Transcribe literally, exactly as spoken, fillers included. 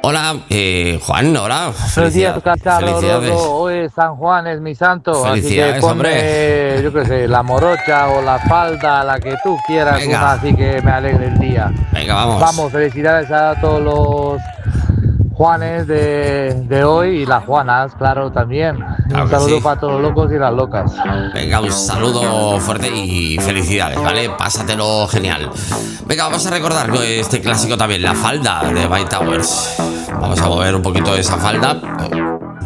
Hola, eh, Juan, hola. Buenos días, Carlos. Felicidades. Hoy es San Juan, es mi santo. Así que Felicidades, ponme, hombre. yo qué sé, la morocha o la falda, la que tú quieras, Venga. una, así que me alegre el día. Venga, vamos. Vamos, felicidades a todos los Juanes de, de hoy y las Juanas, claro, también. Claro Un que saludo sí. para todos los locos y las locas. Venga, un saludo fuerte y felicidades, ¿vale? Pásatelo genial. Venga, vamos a recordar este clásico también, la falda de By Towers. Vamos a mover un poquito esa falda.